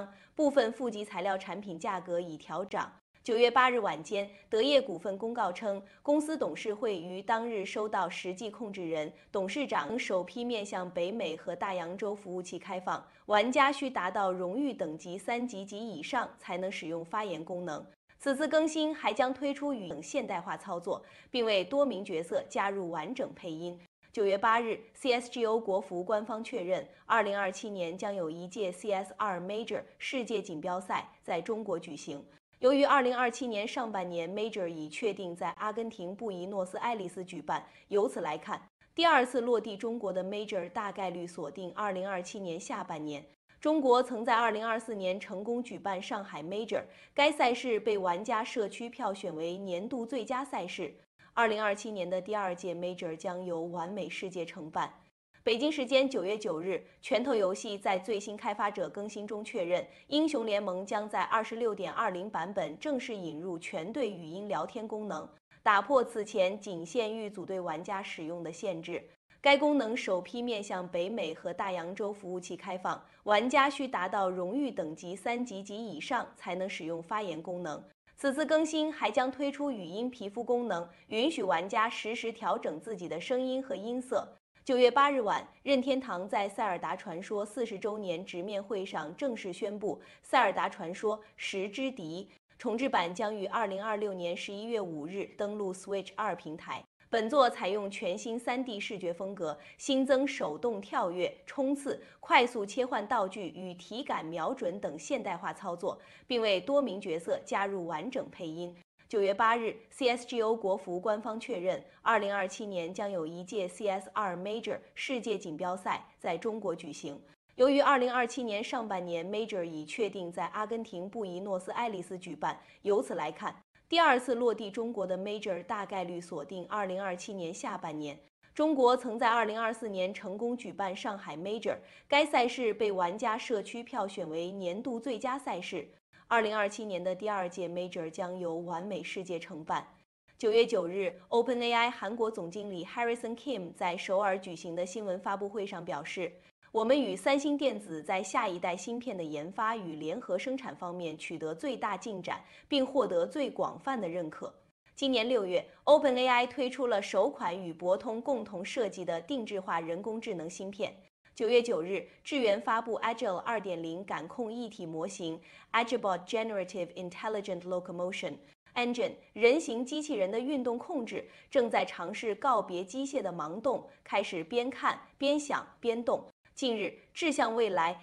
张，部分负极材料产品价格已调涨。9月8日晚间，德业股份公告称，公司董事会于当日收到实际控制人、董事长首批面向北美和大洋洲服务器开放，玩家需达到荣誉等级3级及以上才能使用发言功能。此次更新还将推出语音现代化操作，并为多名角色加入完整配音。9月8日 ，CSGO 国服官方确认，2027年将有一届 CS2 Major 世界锦标赛在中国举行。由于2027年上半年 Major 已确定在阿根廷布宜诺斯艾利斯举办，由此来看，第二次落地中国的 Major 大概率锁定2027年下半年。中国曾在2024年成功举办上海 Major， 该赛事被玩家社区票选为年度最佳赛事。2027年的第二届 Major 将由完美世界承办。北京时间9月9日，拳头游戏在最新开发者更新中确认，英雄联盟将在26.20版本正式引入全队语音聊天功能，打破此前仅限于组队玩家使用的限制。该功能首批面向北美和大洋洲服务器开放，玩家需达到荣誉等级3级及以上才能使用发言功能。此次更新还将推出语音皮肤功能，允许玩家实时调整自己的声音和音色。9月8日晚，任天堂在《塞尔达传说》40周年直面会上正式宣布，《塞尔达传说：时之笛》重制版将于2026年11月5日登陆 Switch 2平台。本作采用全新3D 视觉风格，新增手动跳跃、冲刺、快速切换道具与体感瞄准等现代化操作，并为多名角色加入完整配音。9月8日 ，CSGO 国服官方确认，2027年将有一届 CS2 Major 世界锦标赛在中国举行。由于2027年上半年 Major 已确定在阿根廷布宜诺斯艾利斯举办，由此来看，第二次落地中国的 Major 大概率锁定2027年下半年。中国曾在2024年成功举办上海 Major， 该赛事被玩家社区票选为年度最佳赛事。2027年的第二届 Major 将由完美世界承办。9月9日 ，OpenAI 韩国总经理 Harrison Kim 在首尔举行的新闻发布会上表示，我们与三星电子在下一代芯片的研发与联合生产方面取得最大进展，并获得最广泛的认可。今年6月 ，OpenAI 推出了首款与博通共同设计的定制化人工智能芯片。9月9日，智源发布 Agile 2.0感控一体模型 Agilebot Generative Intelligent Locomotion Engine 人形机器人的运动控制正在尝试告别机械的盲动，开始边看边想边动。近日，志向未来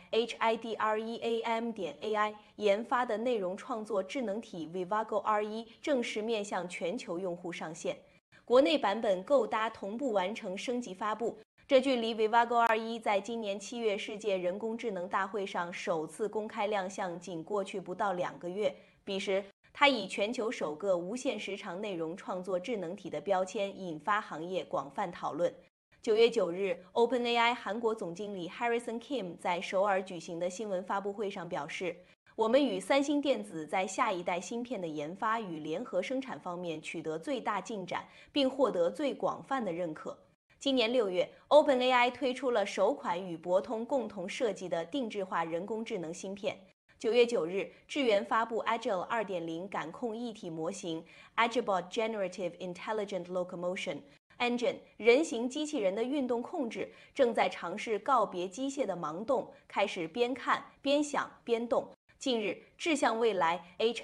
HIDREAM.AI 研发的内容创作智能体 Vivago R1 正式面向全球用户上线，国内版本购搭同步完成升级发布。这距离 Vivago R1 在今年7月世界人工智能大会上首次公开亮相仅过去不到2个月。彼时，它以全球首个无限时长内容创作智能体的标签引发行业广泛讨论。9月9日 ，OpenAI 韩国总经理 Harrison Kim 在首尔举行的新闻发布会上表示，我们与三星电子在下一代芯片的研发与联合生产方面取得最大进展，并获得最广泛的认可。今年6月 ，OpenAI 推出了首款与博通共同设计的定制化人工智能芯片。9月9日，智源发布 Agile 2.0感控一体模型 Agilebot Generative Intelligent Locomotion Engine 人形机器人的运动控制正在尝试告别机械的盲动，开始边看边想边动。近日，志向未来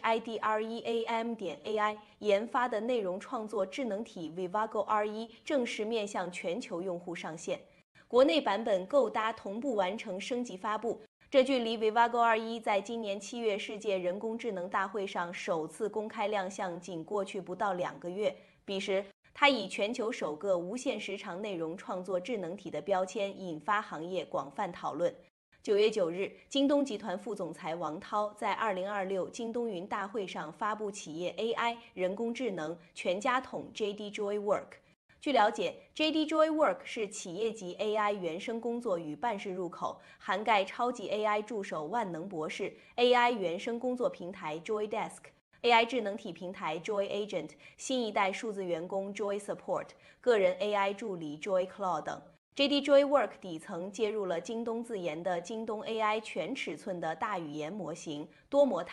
HIDREAM.AI 研发的内容创作智能体 Vivago R1 正式面向全球用户上线，国内版本购搭同步完成升级发布。这距离 Vivago R1 在今年7月世界人工智能大会上首次公开亮相仅过去不到2个月。彼时，它以全球首个无限时长内容创作智能体的标签引发行业广泛讨论。9月9日，京东集团副总裁王涛在2026京东云大会上发布企业 AI 人工智能全家桶 JD Joy Work。据了解 ，JD Joy Work 是企业级 AI 原生工作与办事入口，涵盖超级 AI 助手万能博士、AI 原生工作平台 Joy Desk、AI 智能体平台 Joy Agent、新一代数字员工 Joy Support、个人 AI 助理 Joy Claw 等。 JD JoyWork 底层接入了京东自研的京东 AI 全尺寸的大语言模型多模态